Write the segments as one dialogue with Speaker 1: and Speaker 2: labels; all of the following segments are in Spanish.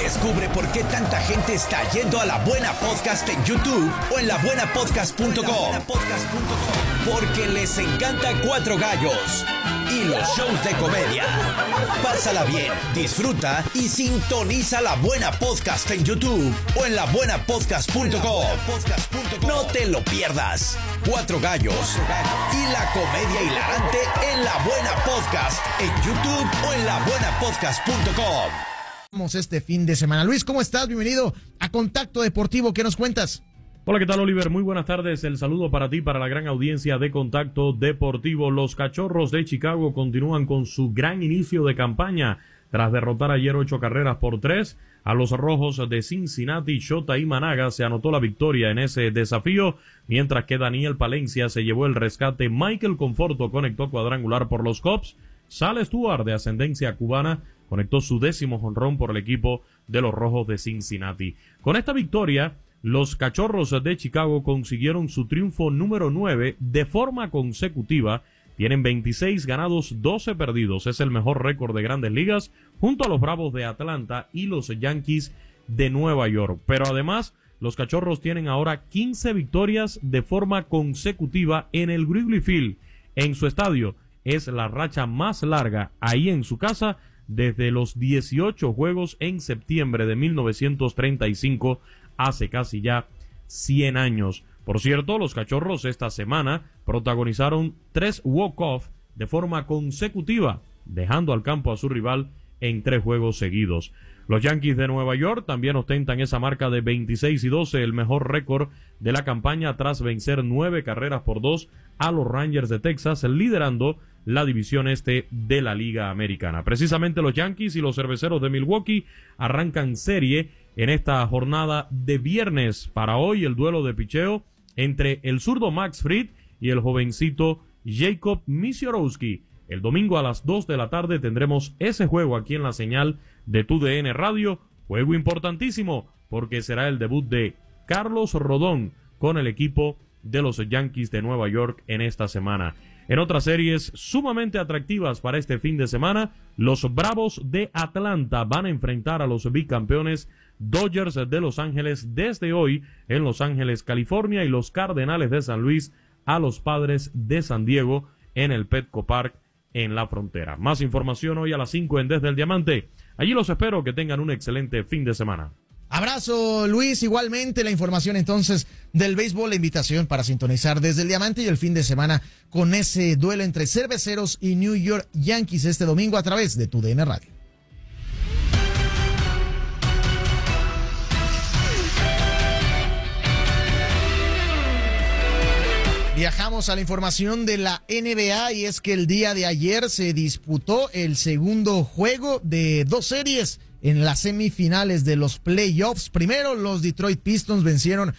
Speaker 1: Descubre por qué tanta gente está yendo a La Buena Podcast en YouTube o en labuenapodcast.com. Porque les encanta Cuatro Gallos y los shows de comedia. Pásala bien, disfruta y sintoniza La Buena Podcast en YouTube o en labuenapodcast.com. No te lo pierdas. Cuatro Gallos y la comedia hilarante en La Buena Podcast en YouTube o en labuenapodcast.com.
Speaker 2: Este fin de semana. Luis, ¿cómo estás? Bienvenido a Contacto Deportivo. ¿Qué nos cuentas?
Speaker 3: Hola, ¿qué tal, Oliver? Muy buenas tardes. El saludo para ti, para la gran audiencia de Contacto Deportivo. Los Cachorros de Chicago continúan con su gran inicio de campaña tras derrotar ayer 8 carreras por 3 a los Rojos de Cincinnati. Shota Imanaga se anotó la victoria en ese desafío, mientras que Daniel Palencia se llevó el rescate. Michael Conforto conectó cuadrangular por los Cubs. Sal Stewart, de ascendencia cubana, conectó su 10º jonrón por el equipo de los Rojos de Cincinnati. Con esta victoria, los Cachorros de Chicago consiguieron su triunfo número 9 de forma consecutiva. Tienen 26 ganados, 12 perdidos. Es el mejor récord de Grandes Ligas, junto a los Bravos de Atlanta y los Yankees de Nueva York. Pero además, los Cachorros tienen ahora 15 victorias de forma consecutiva en el Wrigley Field, en su estadio. Es la racha más larga ahí en su casa desde los 18 juegos en septiembre de 1935, hace casi ya 100 años. Por cierto, los Cachorros esta semana protagonizaron 3 walk-off de forma consecutiva, dejando al campo a su rival en 3 juegos seguidos. Los Yankees de Nueva York también ostentan esa marca de 26-12, el mejor récord de la campaña tras vencer 9 carreras por 2 a los Rangers de Texas, liderando la división este de la Liga Americana. Precisamente los Yankees y los Cerveceros de Milwaukee arrancan serie en esta jornada de viernes. Para hoy, el duelo de picheo entre el zurdo Max Fried y el jovencito Jacob Misiorowski. El domingo a las 2 de la tarde tendremos ese juego aquí en la señal de TUDN Radio. Juego importantísimo porque será el debut de Carlos Rodón con el equipo de los Yankees de Nueva York en esta semana. En otras series sumamente atractivas para este fin de semana, los Bravos de Atlanta van a enfrentar a los bicampeones Dodgers de Los Ángeles desde hoy en Los Ángeles, California, y los Cardenales de San Luis a los Padres de San Diego en el Petco Park en la frontera. Más información hoy a las 5 en Desde el Diamante. Allí los espero, que tengan un excelente fin de semana.
Speaker 2: Abrazo, Luis. Igualmente la información entonces del béisbol, la invitación para sintonizar Desde el Diamante y el fin de semana con ese duelo entre Cerveceros y New York Yankees este domingo a través de TUDN Radio. Viajamos a la información de la NBA y es que el día de ayer se disputó el segundo juego de 2 series en las semifinales de los playoffs. Primero, los Detroit Pistons vencieron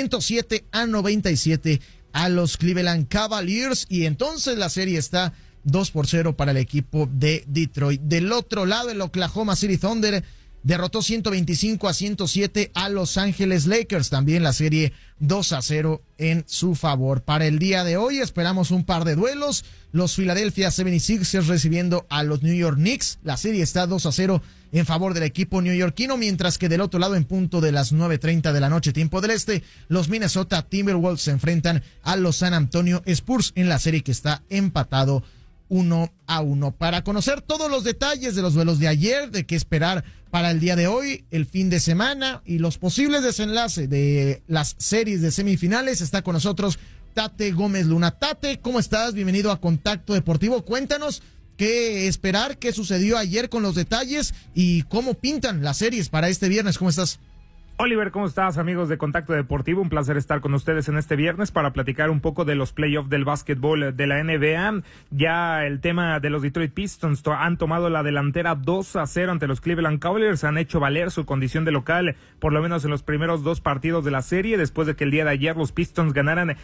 Speaker 2: 107-97 a los Cleveland Cavaliers y entonces la serie está 2-0 para el equipo de Detroit. Del otro lado, el Oklahoma City Thunder derrotó 125-107 a Los Ángeles Lakers. También la serie 2-0 en su favor. Para el día de hoy esperamos un par de duelos. Los Philadelphia 76ers recibiendo a los New York Knicks. La serie está 2-0 en favor del equipo neoyorquino, mientras que del otro lado, en punto de las 9:30 de la noche, tiempo del este, los Minnesota Timberwolves se enfrentan a los San Antonio Spurs en la serie que está empatado 1-1. Para conocer todos los detalles de los duelos de ayer, de qué esperar para el día de hoy, el fin de semana y los posibles desenlaces de las series de semifinales, está con nosotros Tate Gómez Luna. Tate, ¿cómo estás? Bienvenido a Contacto Deportivo. Cuéntanos qué esperar, qué sucedió ayer con los detalles y cómo pintan las series para este viernes. ¿Cómo estás?
Speaker 4: Oliver, ¿cómo estás, amigos de Contacto Deportivo? Un placer estar con ustedes en este viernes para platicar un poco de los playoffs del básquetbol de la NBA. Ya el tema de los Detroit Pistons han tomado la delantera 2-0 ante los Cleveland Cavaliers. Han hecho valer su condición de local, por lo menos en los primeros 2 partidos de la serie, después de que el día de ayer los Pistons ganaran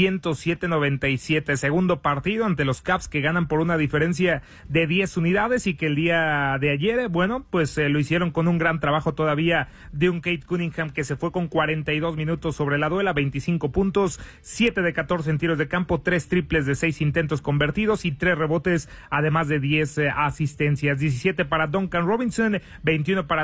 Speaker 4: 107-97. Segundo partido ante los Cavs, que ganan por una diferencia de 10 unidades y que el día de ayer, bueno, pues lo hicieron con un gran trabajo todavía de un Cade Cunningham, que se fue con 42 minutos sobre la duela, 25 puntos, 7 de 14 en tiros de campo, 3 triples de 6 intentos convertidos y 3 rebotes, además de 10 asistencias. 17 para Duncan Robinson, 21 para